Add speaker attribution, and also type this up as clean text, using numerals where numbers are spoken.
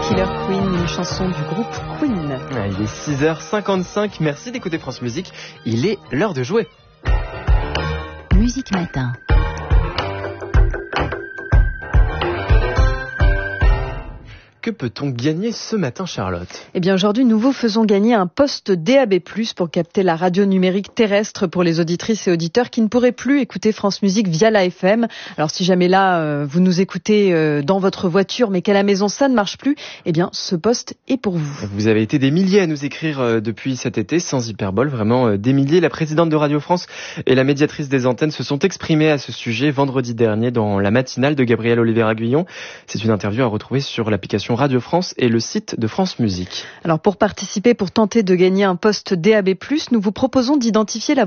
Speaker 1: Killer Queen, une chanson du groupe Queen.
Speaker 2: Il est 6h55, merci d'écouter France Musique, il est l'heure de jouer.
Speaker 3: Musique Matin.
Speaker 2: Que peut-on gagner ce matin, Charlotte ?
Speaker 1: Eh bien, aujourd'hui, nous vous faisons gagner un poste DAB+, pour capter la radio numérique terrestre pour les auditrices et auditeurs qui ne pourraient plus écouter France Musique via la FM. Alors, si jamais là, vous nous écoutez dans votre voiture, mais qu'à la maison, ça ne marche plus, eh bien, ce poste est pour vous.
Speaker 2: Vous avez été des milliers à nous écrire depuis cet été, sans hyperbole, vraiment des milliers. La présidente de Radio France et la médiatrice des antennes se sont exprimées à ce sujet vendredi dernier dans la matinale de Gabriel Oliveira-Guyon. C'est une interview à retrouver sur l'application Radio France et le site de France Musique.
Speaker 1: Alors pour participer, pour tenter de gagner un poste DAB+, nous vous proposons d'identifier la